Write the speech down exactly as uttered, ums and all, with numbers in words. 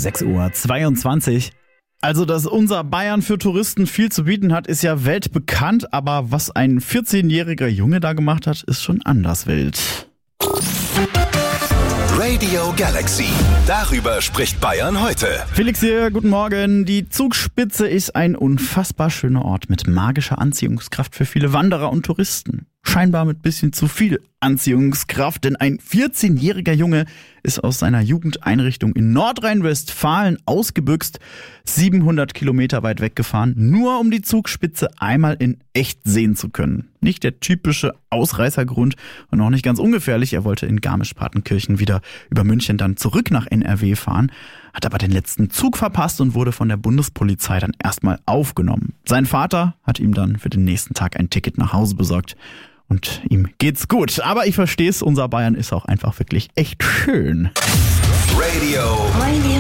sechs Uhr zweiundzwanzig. Also, dass unser Bayern für Touristen viel zu bieten hat, ist ja weltbekannt. Aber was ein vierzehnjähriger Junge da gemacht hat, ist schon anders wild. Radio Galaxy. Darüber spricht Bayern heute. Felix hier, guten Morgen. Die Zugspitze ist ein unfassbar schöner Ort mit magischer Anziehungskraft für viele Wanderer und Touristen. Scheinbar mit bisschen zu viel Anziehungskraft, denn ein vierzehnjähriger Junge ist aus seiner Jugendeinrichtung in Nordrhein-Westfalen ausgebüxt, siebenhundert Kilometer weit weggefahren, nur um die Zugspitze einmal in echt sehen zu können. Nicht der typische Ausreißergrund und auch nicht ganz ungefährlich. Er wollte in Garmisch-Partenkirchen wieder über München dann zurück nach N R W fahren, hat aber den letzten Zug verpasst und wurde von der Bundespolizei dann erstmal aufgenommen. Sein Vater hat ihm dann für den nächsten Tag ein Ticket nach Hause besorgt. Und ihm geht's gut. Aber ich verstehe es, unser Bayern ist auch einfach wirklich echt schön. Radio.